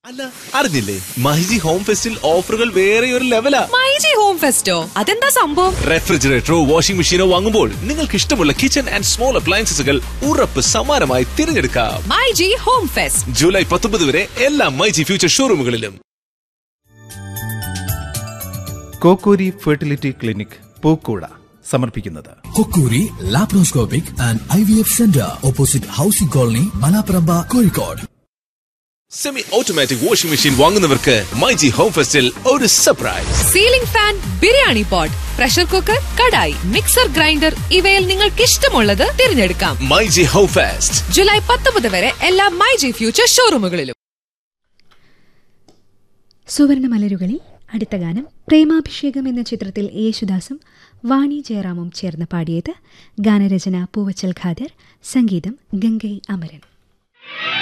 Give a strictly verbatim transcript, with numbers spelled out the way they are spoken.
അല്ല അറിഞ്ഞില്ലേ, മൈജി ഹോം ഫെസ്റ്റിൽ ഓഫറുകൾ വേറെ ഒരു ലെവലാ. മൈജി ഹോം ഫെസ്റ്റോ? അതെന്താ സംഭവം? റെഫ്രിജറേറ്ററോ വാഷിംഗ് മെഷീനോ വാങ്ങുമ്പോൾ നിങ്ങൾക്ക് ഇഷ്ടമുള്ള കിച്ചൺ ആൻഡ് സ്മോൾ അപ്ലയൻസസുകൾ ഉറപ്പ് സമ്മാനമായി തിരഞ്ഞെടുക്കാം. മൈജി ഹോം ഫെസ്റ്റ് ജൂലൈ പത്തൊമ്പത് വരെ എല്ലാ myG future ഷോറൂമുകളിലും. Kokkoori fertility clinic പൂക്കൂട സമർപ്പിക്കുന്നത് കൊക്കൂരി laparoscopic and I V F centre, opposite housing colony, Malaparamba, Kozhikode. Semi automatic washing machine വാങ്ങുന്നവർക്ക് myG home ഫെസ്റ്റിൽ ഒരു surprise. Ceiling fan, biryani pot, pressure cooker, kadai, mixer grinder ഇവയിൽ നിങ്ങൾക്ക് ഇഷ്ടമുള്ളത് തിരഞ്ഞെടുക്കാം. മൈജി ഹോം ഫെസ്റ്റ് ജൂലൈ പത്തൊമ്പത് വരെ എല്ലാ മൈജി ഫ്യൂച്ചർ ഷോറൂമുകളിലും. സുവർണ മലരുകളിൽ അടുത്ത ഗാനം പ്രേമാഭിഷേകം എന്ന ചിത്രത്തിൽ യേശുദാസും വാണി ജയറാമും ചേർന്ന് പാടിയത്. ഗാനരചന പൂവച്ചൽ ഖാദർ, സംഗീതം ഗംഗൈ അമരൻ.